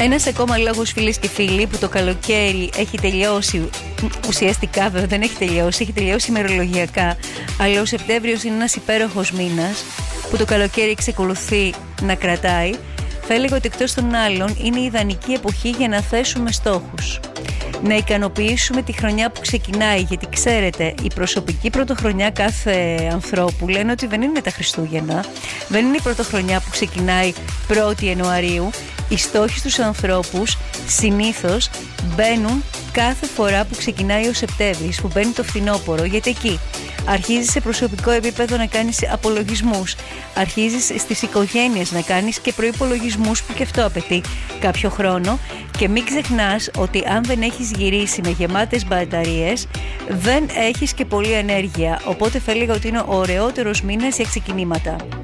Ένας ακόμα λόγος, φίλες και φίλοι, που το καλοκαίρι έχει τελειώσει. Ουσιαστικά βέβαια δεν έχει τελειώσει, έχει τελειώσει ημερολογιακά. Αλλά ο Σεπτέμβριος είναι ένας υπέροχος μήνας που το καλοκαίρι εξακολουθεί να κρατάει. Θα έλεγα ότι εκτός των άλλων είναι η ιδανική εποχή για να θέσουμε στόχους. Να ικανοποιήσουμε τη χρονιά που ξεκινάει, γιατί ξέρετε, η προσωπική πρωτοχρονιά κάθε ανθρώπου λένε ότι δεν είναι τα Χριστούγεννα, δεν είναι η πρωτοχρονιά που ξεκινάει 1η Ιανουαρίου. Οι στόχοι στους ανθρώπους συνήθως μπαίνουν κάθε φορά που ξεκινάει ο Σεπτέμβρης, που μπαίνει το φθινόπωρο, γιατί εκεί αρχίζεις σε προσωπικό επίπεδο να κάνεις απολογισμούς, αρχίζεις στις οικογένειες να κάνεις και προϋπολογισμούς που και αυτό απαιτεί κάποιο χρόνο, και μην ξεχνάς ότι αν δεν έχεις γυρίσει με γεμάτες μπαταρίες δεν έχεις και πολλή ενέργεια, οπότε θα έλεγα ότι είναι ο ωραιότερος μήνας για ξεκινήματα.